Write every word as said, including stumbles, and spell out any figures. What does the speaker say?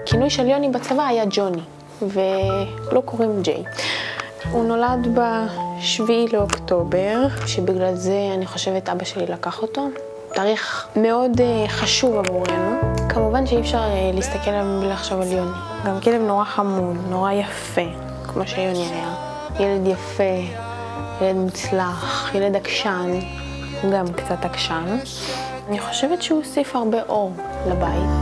הכינוי של יוני בצבא היה ג'וני, ולא קוראים ג'יי. הוא נולד בשביעי לאוקטובר, שבגלל זה אני חושבת אבא שלי לקח אותו. תאריך מאוד חשוב עבורנו. כמובן שאי אפשר להסתכל עליו בלי לחשוב על יוני. גם כלב נורא חמוד, נורא יפה, כמו שיוני היה. ילד יפה, ילד מוצלח, ילד עקשן, גם קצת עקשן. אני חושבת שהוא הוסיף הרבה אור לבית.